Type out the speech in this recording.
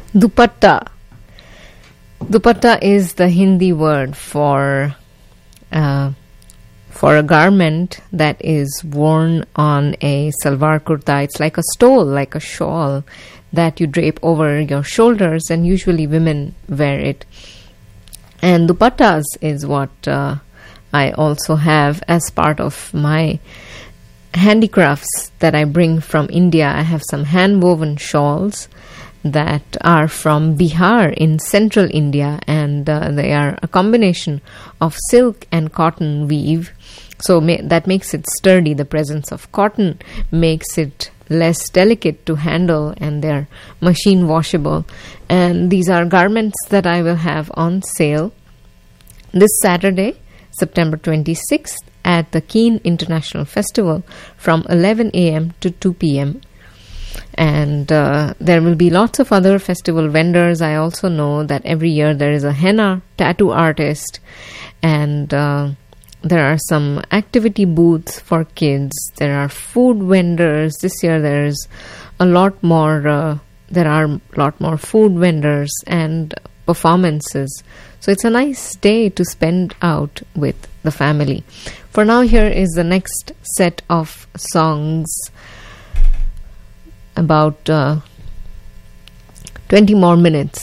Dupatta. Dupatta is the Hindi word for a garment that is worn on a salwar kurta. It's like a stole, like a shawl that you drape over your shoulders, and usually women wear it. And dupattas is what I also have as part of my handicrafts that I bring from India. I have some hand-woven shawls that are from Bihar in central India, and they are a combination of silk and cotton weave. So that makes it sturdy. The presence of cotton makes it less delicate to handle, and they're machine washable. And these are garments that I will have on sale this Saturday, September 26th, at the Keene International Festival from 11 a.m. to 2 p.m. And there will be lots of other festival vendors. I also know that every year there is a henna tattoo artist, and there are some activity booths for kids. There are food vendors. This year there are a lot more food vendors and performances. So it's a nice day to spend out with the family. For now, here is the next set of songs. About 20 more minutes